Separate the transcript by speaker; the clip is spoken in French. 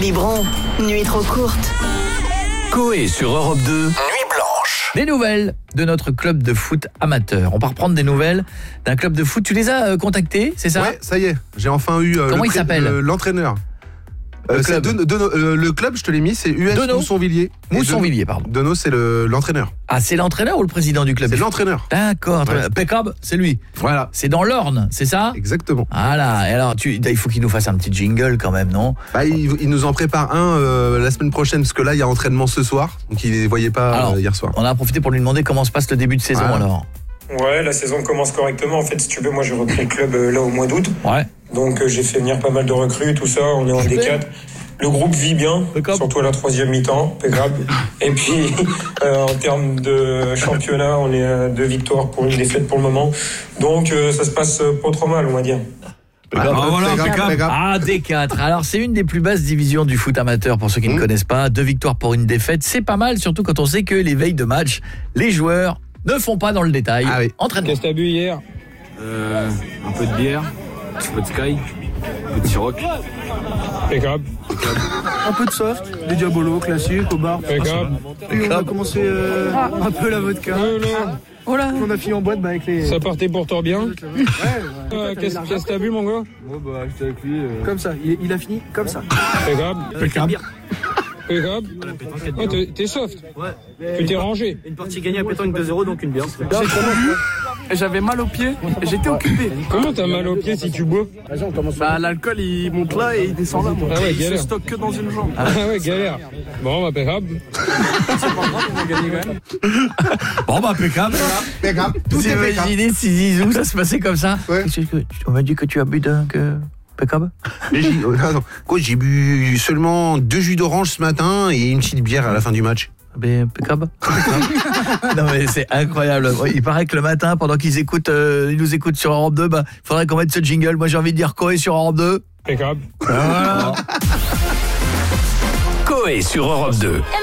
Speaker 1: biberon, nuit trop courte.
Speaker 2: Coé sur Europe 2, Nuit Blanche.
Speaker 3: Des nouvelles de notre club de foot amateur. On va reprendre des nouvelles d'un club de foot. Tu les as contactés, c'est ça?
Speaker 4: Ouais, ça y est. J'ai enfin eu
Speaker 3: Comment il s'appelle
Speaker 4: l'entraîneur.
Speaker 3: Le club.
Speaker 4: Le club, je te l'ai mis, c'est US
Speaker 3: Dono.
Speaker 4: Mousson-Villiers.
Speaker 3: Mousson-Villiers, pardon.
Speaker 4: Dono, c'est l'entraîneur.
Speaker 3: Ah, c'est l'entraîneur ou le président du club?
Speaker 4: C'est l'entraîneur.
Speaker 3: D'accord.
Speaker 4: Ouais.
Speaker 3: Pekab, c'est lui.
Speaker 4: Voilà.
Speaker 3: C'est dans l'Orne, c'est ça?
Speaker 4: Exactement.
Speaker 3: Voilà. Et alors, il faut qu'il nous fasse un petit jingle quand même, non?
Speaker 4: Bah, il nous en prépare un la semaine prochaine, parce que là, il y a entraînement ce soir. Donc, il ne les voyait pas
Speaker 3: Alors,
Speaker 4: hier soir.
Speaker 3: On a profité pour lui demander comment se passe le début de saison alors.
Speaker 5: Ouais, la saison commence correctement. En fait, si tu veux, moi j'ai repris le club là au mois d'août.
Speaker 3: Ouais.
Speaker 5: Donc j'ai fait venir pas mal de recrues, tout ça. On est en D4. Le groupe vit bien, surtout à la troisième mi-temps, impeccable. Et puis, en termes de championnat, on est à 2 victoires pour une défaite pour le moment. Donc ça se passe pas trop mal, on va dire.
Speaker 3: Ah, D4. Alors, c'est une des plus basses divisions du foot amateur pour ceux qui ne connaissent pas. 2 victoires pour une défaite, c'est pas mal, surtout quand on sait que les veilles de match, les joueurs ne font pas dans le détail.
Speaker 4: Ah oui.
Speaker 3: Entraînement.
Speaker 6: Qu'est-ce que t'as bu hier?
Speaker 7: Un peu de bière, un peu de Sky, un peu de Ciroc.
Speaker 6: Impeccable.
Speaker 8: Un peu de soft, des diabolos classiques au bar.
Speaker 6: Impeccable.
Speaker 8: Puis on a commencé un peu la vodka.
Speaker 3: Oh là.
Speaker 8: On a fini en boîte avec les...
Speaker 6: Ça partait pour toi bien. Qu'est-ce que t'as bu, mon gars?
Speaker 7: Bon, bah, j'étais avec lui.
Speaker 8: Comme ça, il a fini comme ça.
Speaker 6: Impeccable.
Speaker 8: Impeccable.
Speaker 6: Impeccable. Oh, t'es soft.
Speaker 8: Ouais.
Speaker 6: Tu t'es rangé.
Speaker 8: Une partie gagnée à pétanque 2-0, donc une bière. J'avais mal aux pieds, j'étais occupé.
Speaker 6: Comment t'as mal aux pieds si tu bois?
Speaker 8: Bah l'alcool il monte là et il descend là. Moi.
Speaker 6: Ah ouais,
Speaker 8: il se
Speaker 6: galère.
Speaker 8: stocke que dans une jambe.
Speaker 6: Ah ouais, galère. Bon, impeccable.
Speaker 8: C'est pas grave, on a gagné quand même.
Speaker 3: Bon, bah, impeccable.
Speaker 4: Tout
Speaker 3: Vous
Speaker 4: est impeccable.
Speaker 3: imaginez si Zizou, ça se passait comme ça?
Speaker 4: Ouais.
Speaker 3: On m'a dit que tu as bu d'un Pekab.
Speaker 4: J'ai bu seulement 2 jus d'orange ce matin et une petite bière à la fin du match.
Speaker 3: Pekab. Non mais c'est incroyable. Il paraît que le matin, pendant qu'ils nous écoutent sur Europe 2, il faudrait qu'on mette ce jingle. Moi j'ai envie de dire Coé sur Europe 2.
Speaker 6: Impeccable.
Speaker 3: Voilà.
Speaker 2: Coé sur Europe 2.